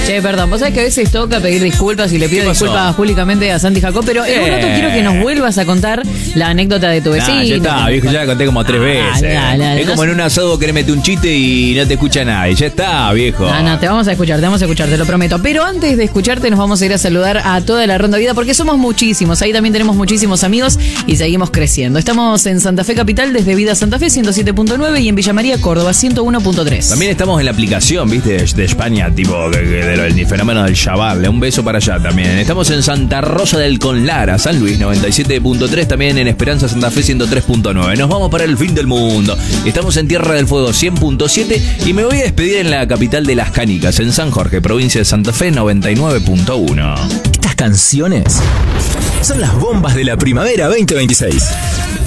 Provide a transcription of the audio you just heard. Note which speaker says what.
Speaker 1: Che, perdón, vos sabés que a veces toca pedir disculpas y le pido disculpas públicamente a Santi Jacob, pero en un rato quiero que nos vuelvas a contar la anécdota de tu vecino.
Speaker 2: Ya está, viejo, ya la conté como 3 veces. Es como en un asado querés meter un chiste y no te escucha nadie. Ya está, viejo.
Speaker 1: No, te vamos a escuchar, te lo prometo. Pero antes de escucharte nos vamos a ir a saludar a toda la Ronda Vida porque somos muchísimos. Ahí también tenemos muchísimos amigos y seguimos creciendo. Estamos en Santa Fe Capital desde Vida Santa Fe 107.9 y en Villa María, Córdoba 101.3.
Speaker 2: También estamos en la aplicación, viste, de España, tipo del fenómeno del Chaval. Un beso para allá también. Estamos en Santa Rosa del Conlara, San Luis 97.3, también en Esperanza Santa Fe 103.9. Nos vamos para el fin del mundo. Estamos en Tierra del Fuego 100.7 y me voy a despedir en la capital de Las Canicas, en San Jorge, provincia de Santa Fe 99.1.
Speaker 3: Estas canciones son las bombas de la primavera 2026.